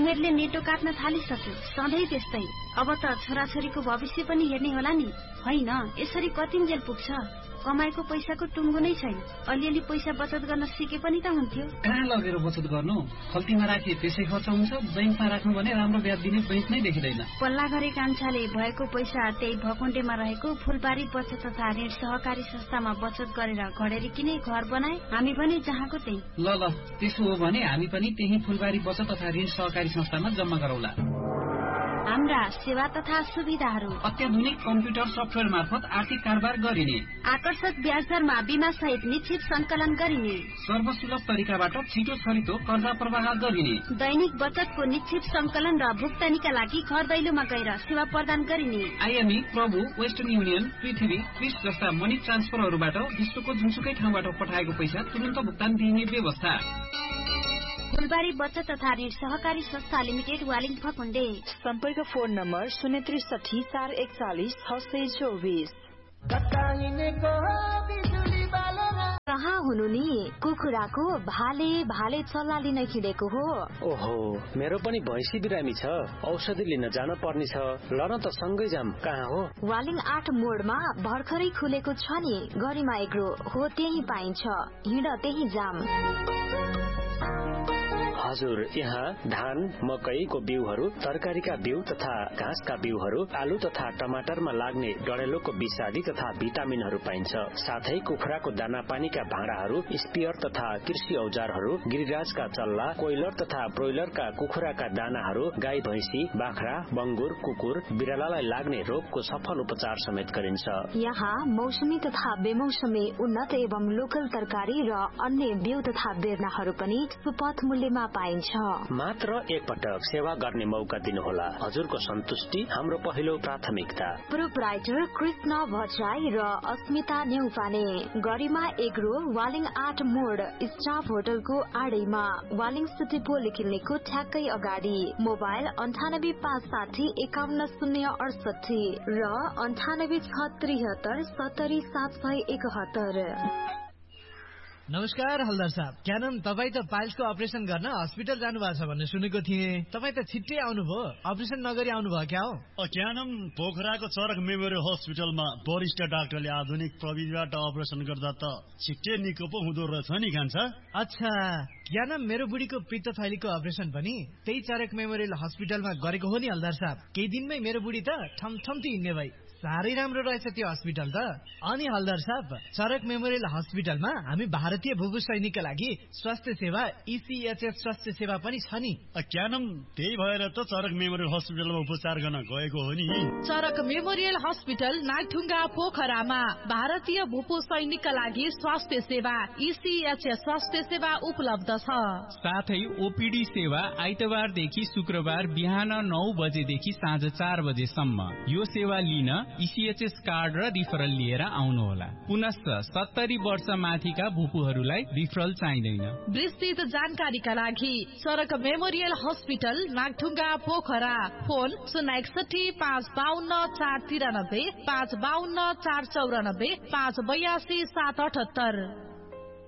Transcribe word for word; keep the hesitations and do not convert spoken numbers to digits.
उमेरले नेटो काट्न थालिसक्यो। सधैँ त्यस्तै। अब त छोराछोरीको भविष्य पनि हेर्ने होला नि। होइन, यसरी कतिन्जेल पुग्छ? कमाएको पैसाको टुङ्गो नै छैन। अलिअलि पैसा बचत गर्न सिके पनि त हुन्थ्यो। कहाँ लगेर बचत गर्नु? खल्तीमा राखे त्यसै खर्च हुन्छ, बैंकमा राख्नु भने राम्रो ब्याज दिने बैंक नै देखिँदैन। पल्ला घरे कान्छाले भएको पैसा त्यही भकुण्डेमा रहेको फुलबारी बचत तथा ऋण सहकारी संस्थामा बचत गरेर घडेरी किने घर बनाए। हामी पनि जहाँको त्यही। ल ल त्यसो हो भने हामी पनि त्यही फुलबारी बचत तथा ऋण सहकारी संस्थामा जम्मा गरौला। हाम्रा सेवा तथा सुविधाहरू अत्याधुनिक कम्प्युटर सफ्टवेयर मार्फत आर्थिक कारोबार गरिने, आकर्षक ब्याज दरमा बीमा सहित निश्चित संकलन गरिने, सर्वसुलभ तरिकाबाट छिटो छरितो कर्जा प्रवाह गरिने, दैनिक बचतको निश्चित संकलन र भुक्तानीका लागि घर दैलोमा गएर सेवा प्रदान गरिने, आइएमई, प्रभु, वेस्टर्न युनियन, पृथ्वी, क्रिस जस्ता मनी ट्रान्सफरहरूबाट विश्वको जुनसुकै ठाउँबाट पठाएको पैसा तुरन्त भुक्तान दिने व्यवस्था। फुलबारी बचत तथा ऋण सहकारी संस्था लिमिटेड, वालिङ फकुण्डे। सम्पर्क फोन नम्बर शून्य त्रिसठी चार एकचालिस छ सय चौबिस। कहाँ हुनु नि? कुखुराको भाले भाले चल्ला लिन हिँडेको हो। ओहो, मेरो पनि भैँसी बिरामी छ, औषधि लिन जान पर्ने छ। ल न त सँगै जाम। कहाँ हो? वालिङ आठ मोडमा भर्खरै खुलेको छ नि गरिमा एग्रो हो, त्यही पाइन्छ। हिँड त्यही जाम। हजुर, यहाँ धान, मकैको बिउहरू, तरकारीका बिउ तथा घाँसका बिउहरू, आलु तथा टमाटरमा लाग्ने डढेलोको विषादी तथा भिटामिनहरू पाइन्छ। साथै कुखुराको दाना पानीका भाँडाहरू, स्पियर तथा कृषि औजारहरू, गिरिराजका चल्ला, कोइलर तथा ब्रोइलरका कुखुराका दानाहरू, गाई भैँसी, बाख्रा, बंगुर, कुकुर, बिरालालाई लाग्ने रोगको सफल उपचार समेत गरिन्छ। यहाँ मौसमी तथा बेमौसमी उन्नत एवं लोकल तरकारी र अन्य बिउ तथा बेर्नाहरू पनि सुपथ मूल्यमा पाइन्छ। मात्र एकपटक सेवा गर्ने मौका दिनुहोला। हजुरको सन्तुष्टि हाम्रो पहिलो प्राथमिकता। प्रोप्राइटर कृष्ण भट्टराई र अस्मिता न्यौपाने, गरिमा एग्रो, वालिङ आठ मोड, स्टाफ होटलको आडैमा, वालिङ सिटी पोलिक्लिनिकको ठ्याक्कै अगाडि। मोबाइल अन्ठानब्बे पाँच साठी एकाउन्न शून्य अडसठी र अन्ठानब्बे छ त्रिहत्तर सत्तरी सात सय एकहत्तर। नमस्कार हलदार साहब, क्या नाम? तपाईँ त पाइल्सको अपरेसन गर्न हस्पिटल जानु भएको छ भन्ने सुनेको थिएँ। तपाईँ त छिट्टै आउनुभयो, अपरेसन नगरी आउनुभयो क्या हो? क्या नाम? पोखराको चरक मेमोरियल हस्पिटलमा वरिष्ठ डाक्टरले आधुनिक प्रविधिबाट अपरेसन गर्दा त छिट्टै निको पो हुँदो रहेछ नि कान्छा। अच्छा, क्या नाम? मेरो बुढीको पित्त थैलीको अपरेसन पनि त्यही चरक मेमोरियल हस्पिटलमा गरेको हो नि हलदार साहब। केही दिनमै मेरो बुढी त ठमठम्ती हिँड्ने भई। साह्रै राम्रो रहेछ त्यो हस्पिटल त। अनि हलदार साहब, चरक मेमोरियल हस्पिटलमा हामी भारतीय भूभू सैनिकका लागि स्वास्थ्य सेवा इसीएचएस स्वास्थ्य सेवा पनि छ नि। क्या नाम? त्यही भएर त चरक मेमोरियल हस्पिटलमा उपचार गर्न गएको हो नि। चरक मेमोरियल हस्पिटल नागढुङ्गा पोखरामा भारतीय भूपू सैनिकका लागि स्वास्थ्य सेवा इसीएचएस स्वास्थ्य सेवा उपलब्ध छ। साथै ओपीडी सेवा आइतबारदेखि शुक्रबार बिहान नौ बजेदेखि साँझ चार बजेसम्म। यो सेवा लिन इसीएचएस कार्ड र रिफरल लिएर आउनुहोला। पुनश्च सत्तरी वर्ष माथिका भूपूहरूलाई रिफरल चाहिँदैन। विस्तृत जानकारीका लागि चरक memorial hospital Nagdhunga Pokhara, phone शून्य एकसठी पाँच बाहन्न चार तिरानब्बे पाँच बाहन्न चार चौरानब्बे पाँच बयासी सात अठहत्तर।